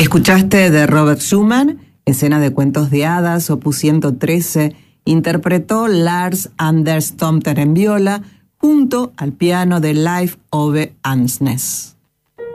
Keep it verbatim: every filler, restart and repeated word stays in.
Escuchaste de Robert Schumann, Escena de cuentos de hadas, opus ciento trece, interpretó Lars Anders Tomter en viola, junto al piano de Leif Ove Ansnes.